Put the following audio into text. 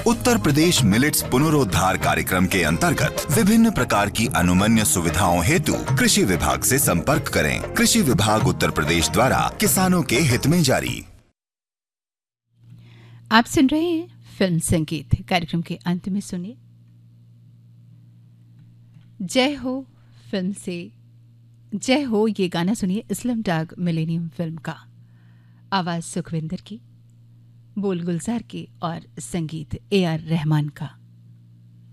Uttar Pradesh millets पुनरोद्धार कार्यक्रम के अंतर्गत विभिन्न प्रकार की अनुमन्य सुविधाओं हेतु कृषि विभाग से संपर्क करें। कृषि विभाग उत्तर प्रदेश द्वारा किसानों के हित में जारी। आप सुन रहे हैं फिल्म संगीत। कार्यक्रम के अंत में सुनिए जय हो फिल्म से जय हो, ये गाना सुनिए स्लमडॉग मिलेनियम फिल्म का। आवाज सुखविंदर की, बोल गुलजार की और संगीत AR रहमान का।